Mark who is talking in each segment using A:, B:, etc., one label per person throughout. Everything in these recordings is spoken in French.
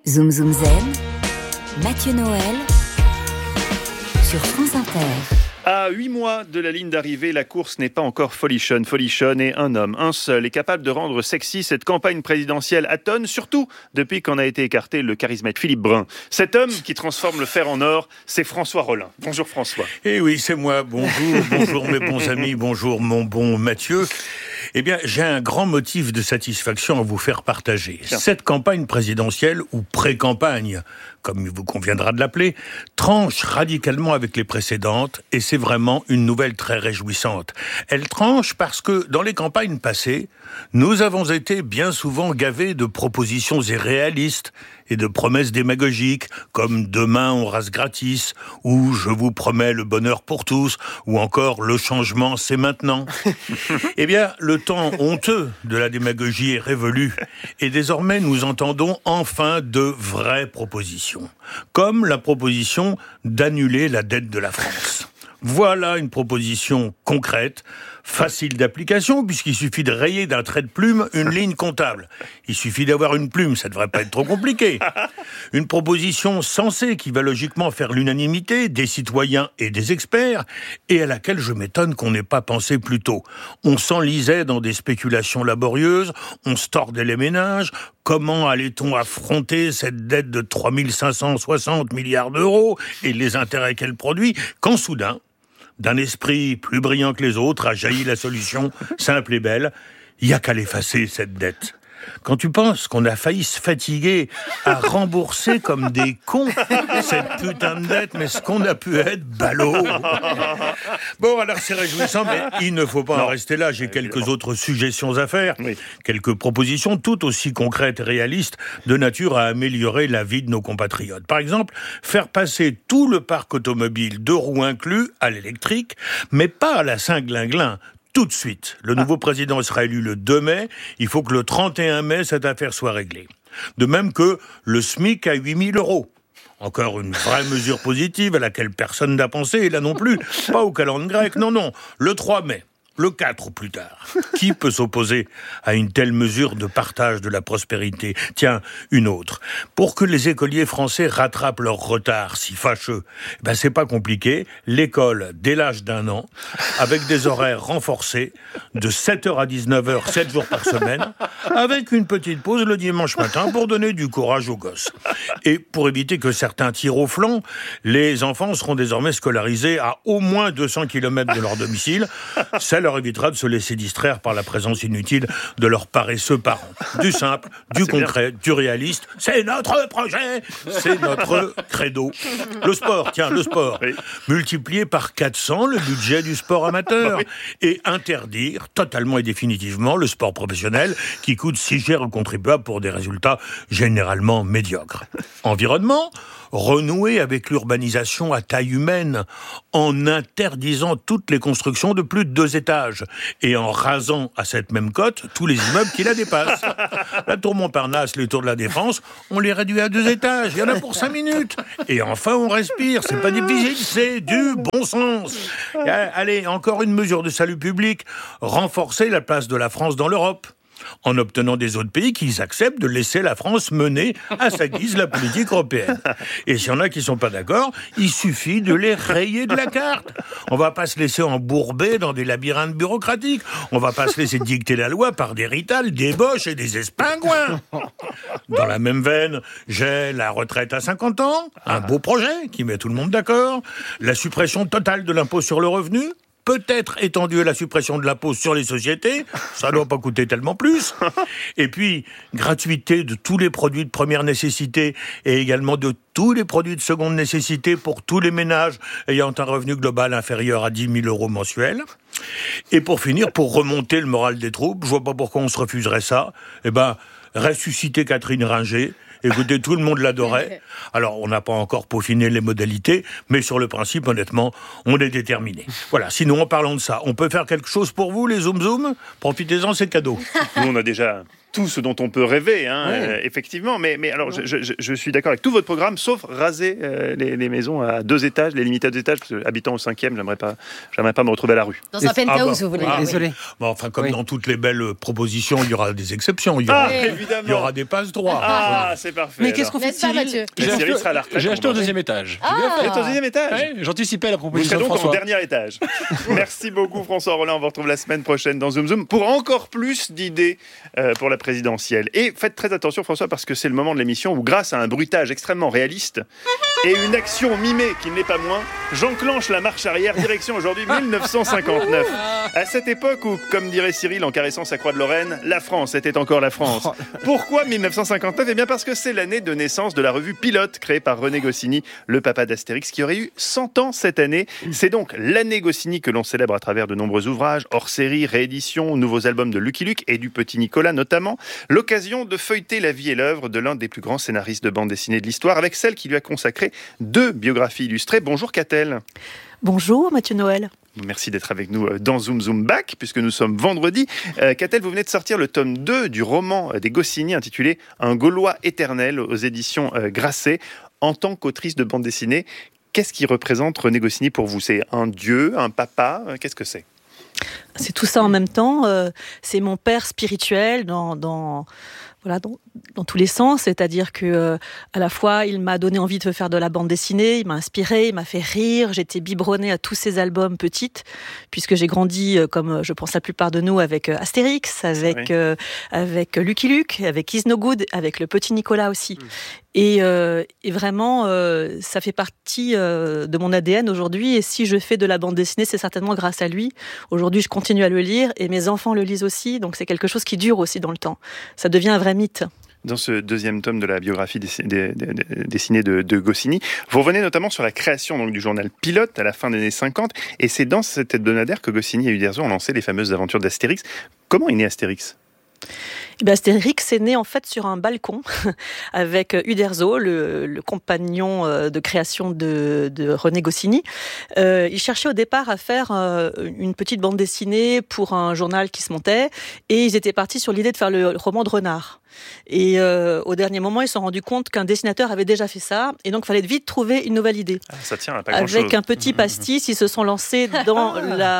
A: Zoom Zoom Zen, Mathieu Noël, sur France Inter.
B: À 8 mois de la ligne d'arrivée, la course n'est pas encore folichonne. Folichonne est un homme, un seul, est capable de rendre sexy cette campagne présidentielle à tonnes, surtout depuis qu'en a été écarté le charismatique Philippe Brun. Cet homme qui transforme le fer en or, c'est François Rollin. Bonjour François.
C: Eh oui, c'est moi. Bonjour mes bons amis, bonjour mon bon Mathieu. Eh bien, j'ai un grand motif de satisfaction à vous faire partager.
B: Bien.
C: Cette campagne présidentielle, ou pré-campagne, comme il vous conviendra de l'appeler, tranche radicalement avec les précédentes, et c'est vraiment une nouvelle très réjouissante. Elle tranche parce que, dans les campagnes passées, nous avons été bien souvent gavés de propositions irréalistes et de promesses démagogiques, comme « demain on rase gratis » ou « je vous promets le bonheur pour tous » ou encore « le changement c'est maintenant ». Eh bien, le temps honteux de la démagogie est révolu et désormais nous entendons enfin de vraies propositions, comme la proposition d'annuler la dette de la France. Voilà une proposition concrète, facile d'application, puisqu'il suffit de rayer d'un trait de plume une ligne comptable. Il suffit d'avoir une plume, ça ne devrait pas être trop compliqué. Une proposition sensée qui va logiquement faire l'unanimité des citoyens et des experts, et à laquelle je m'étonne qu'on n'ait pas pensé plus tôt. On s'enlisait dans des spéculations laborieuses, on se tordait les ménages. Comment allait-on affronter cette dette de 3 560 milliards d'euros et les intérêts qu'elle produit, quand soudain, d'un esprit plus brillant que les autres, a jailli la solution, simple et belle, il n'y a qu'à l'effacer, cette dette. Quand tu penses qu'on a failli se fatiguer à rembourser comme des cons cette putain de dette, mais ce qu'on a pu être ballot. Bon, alors c'est réjouissant, mais il ne faut pas en rester là. J'ai quelques autres suggestions à faire, quelques propositions tout aussi concrètes et réalistes, de nature à améliorer la vie de nos compatriotes. Par exemple, faire passer tout le parc automobile, 2 roues inclus, à l'électrique, mais pas à la Saint-Glinglin. Tout de suite. Le nouveau président sera élu le 2 mai. Il faut que le 31 mai, cette affaire soit réglée. De même que le SMIC à 8 000 euros. Encore une vraie mesure positive à laquelle personne n'a pensé, et là non plus. Pas au calendrier grec, non. Le 3 mai. Le 4 ou plus tard. Qui peut s'opposer à une telle mesure de partage de la prospérité ? Tiens, une autre. Pour que les écoliers français rattrapent leur retard si fâcheux, c'est pas compliqué. L'école, dès l'âge d'1 an, avec des horaires renforcés, de 7h à 19h, 7 jours par semaine, avec une petite pause le dimanche matin pour donner du courage aux gosses. Et pour éviter que certains tirent au flanc, les enfants seront désormais scolarisés à au moins 200 km de leur domicile. Ça leur évitera de se laisser distraire par la présence inutile de leurs paresseux parents. Du simple, du concret, du réaliste, c'est notre projet, c'est notre credo. Le sport, le sport. Oui. Multiplier par 400 le budget du sport amateur et interdire totalement et définitivement le sport professionnel qui coûte si cher aux contribuables pour des résultats généralement médiocres. Environnement, renouer avec l'urbanisation à taille humaine en interdisant toutes les constructions de plus de 2 étages et en rasant à cette même cote tous les immeubles qui la dépassent. La tour Montparnasse, les tours de la Défense, on les réduit à 2 étages. Il y en a pour 5 minutes. Et enfin, on respire. C'est pas difficile, c'est du bon sens. Allez, encore une mesure de salut public. Renforcer la place de la France dans l'Europe, en obtenant des autres pays qu'ils acceptent de laisser la France mener à sa guise la politique européenne. Et s'il y en a qui ne sont pas d'accord, il suffit de les rayer de la carte. On ne va pas se laisser embourber dans des labyrinthes bureaucratiques. On ne va pas se laisser dicter la loi par des Rital, des Bosch et des Espingouins. Dans la même veine, j'ai la retraite à 50 ans, un beau projet qui met tout le monde d'accord, la suppression totale de l'impôt sur le revenu, peut-être étendu à la suppression de l'impôt sur les sociétés, ça ne doit pas coûter tellement plus. Et puis, gratuité de tous les produits de première nécessité et également de tous les produits de seconde nécessité pour tous les ménages ayant un revenu global inférieur à 10 000 euros mensuels. Et pour finir, pour remonter le moral des troupes, je vois pas pourquoi on se refuserait ça, ressusciter Catherine Ringer. Écoutez, tout le monde l'adorait. Alors, on n'a pas encore peaufiné les modalités, mais sur le principe, honnêtement, on est déterminé. Voilà, sinon, en parlant de ça, on peut faire quelque chose pour vous, les Zoom Zoom ? Profitez-en, c'est cadeau.
B: Nous, on a déjà tout ce dont on peut rêver, effectivement. Mais alors, je suis d'accord avec tout votre programme, sauf raser les maisons à 2 étages, les limiter à 2 étages, parce que habitant au 5e, j'aimerais pas me retrouver à la rue.
D: Dans un penthouse, vous voulez dire.
E: Désolé.
C: Bon, enfin, comme dans toutes les belles propositions, il y aura des exceptions. Il y aura des passe-droits.
B: Ah, c'est parfait.
E: Mais qu'est-ce qu'on fait, Cyril?
B: Cyril sera à la retraite.
F: J'ai acheté au 2e étage.
B: Vous êtes au 2e étage?
F: Ouais, j'anticipais la
B: Vous
F: proposition
B: serez
F: de
B: donc au
F: François.
B: dernier étage. Merci beaucoup François Rollin. On vous retrouve la semaine prochaine dans Zoom Zoom pour encore plus d'idées pour la présidentielle. Et faites très attention François, parce que c'est le moment de l'émission où, grâce à un bruitage extrêmement réaliste et une action mimée qui ne l'est pas moins, j'enclenche la marche arrière direction aujourd'hui 1959. À cette époque où, comme dirait Cyril en caressant sa croix de Lorraine, la France était encore la France. Pourquoi 1959 ? Eh bien parce que c'est l'année de naissance de la revue Pilote, créée par René Goscinny, le papa d'Astérix, qui aurait eu 100 ans cette année. C'est donc l'année Goscinny que l'on célèbre à travers de nombreux ouvrages, hors-série, rééditions, nouveaux albums de Lucky Luke et du Petit Nicolas notamment. L'occasion de feuilleter la vie et l'œuvre de l'un des plus grands scénaristes de bande dessinée de l'histoire, avec celle qui lui a consacré 2 biographies illustrées. Bonjour Catel.
G: Bonjour Mathieu Noël.
B: Merci d'être avec nous dans Zoom Zoom Back, puisque nous sommes vendredi. Catel, vous venez de sortir le tome 2 du roman des Goscinny intitulé « Un Gaulois éternel » aux éditions Grasset. En tant qu'autrice de bande dessinée, qu'est-ce qui représente René Goscinny pour vous ? C'est un dieu, un papa ? Qu'est-ce que c'est ?
G: C'est tout ça en même temps. C'est mon père spirituel dans tous les sens. C'est-à-dire que à la fois, il m'a donné envie de faire de la bande dessinée, il m'a inspiré, il m'a fait rire. J'étais biberonnée à tous ses albums petite, puisque j'ai grandi, comme je pense la plupart de nous, avec Astérix, avec Lucky Luke, avec Is No Good, avec le Petit Nicolas aussi. Et vraiment, ça fait partie de mon ADN aujourd'hui. Et si je fais de la bande dessinée, c'est certainement grâce à lui. Aujourd'hui, je continue à le lire et mes enfants le lisent aussi. Donc c'est quelque chose qui dure aussi dans le temps. Ça devient un vrai mythe.
B: Dans ce 2e tome de la biographie dessinée de Goscinny, vous revenez notamment sur la création donc, du journal Pilote à la fin des années 50. Et c'est dans cet hebdomadaire que Goscinny et Uderzo ont lancé les fameuses aventures d'Astérix. Comment est né Astérix ?
G: Astérix est né en fait sur un balcon avec Uderzo, le compagnon de création de René Goscinny. Il cherchait au départ à faire une petite bande dessinée pour un journal qui se montait et ils étaient partis sur l'idée de faire le roman de Renard. Et au dernier moment, ils se sont rendus compte qu'un dessinateur avait déjà fait ça et donc il fallait vite trouver une nouvelle idée.
B: Ça tient à pas grand-chose.
G: Avec un petit pastis, ils se sont lancés dans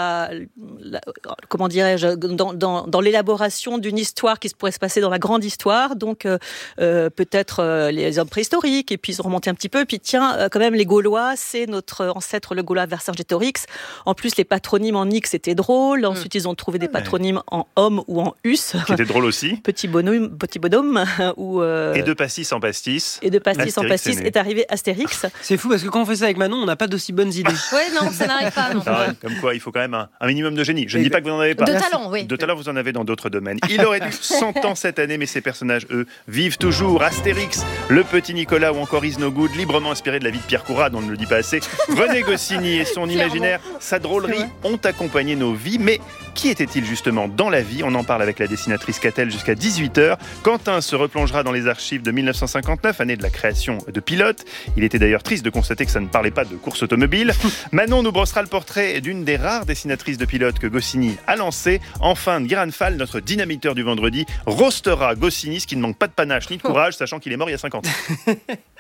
G: comment dirais-je, dans l'élaboration d'une histoire qui pourrait se passer dans la grande histoire, donc peut-être les hommes préhistoriques, et puis ils ont remonté un petit peu, et puis tiens, quand même les Gaulois, c'est notre ancêtre le Gaulois Vercingétorix. En plus, les patronymes en X, c'était drôle. Ensuite, ils ont trouvé des patronymes en homme ou en us.
B: Qui était drôle aussi.
G: Petit bonhomme, ou
B: et de pastis en pastis.
G: Et de pastis
B: Astérix
G: en pastis est arrivé Astérix.
E: C'est fou parce que quand on fait ça avec Manon, on n'a pas d'aussi bonnes idées.
D: Oui, non, ça n'arrive pas. Non.
B: Comme quoi, il faut quand même un minimum de génie. Je ne dis pas que vous n'en avez pas.
D: De talent, oui.
B: De talent, vous en avez dans d'autres domaines. Il aurait eu 100 ans cette année, mais ces personnages, eux, vivent toujours. Astérix, le Petit Nicolas ou encore Is No Good, librement inspiré de la vie de Pierre Courade, on ne le dit pas assez. René Goscinny et son imaginaire, sa drôlerie ont accompagné nos vies. Mais qui était-il justement dans la vie ? On en parle avec la dessinatrice Catel jusqu'à 18h. Quentin se replongera dans les archives de 1959, année de la création de Pilote. Il était d'ailleurs triste de constater que ça ne parlait pas de course automobile. Manon nous brossera le portrait d'une des rares dessinatrices de Pilote que Goscinny a lancée. Enfin, Guiran Fall, notre dynamiteur du vendredi, roastera Goscinny, ce qui ne manque pas de panache ni de courage, sachant qu'il est mort il y a 50 ans.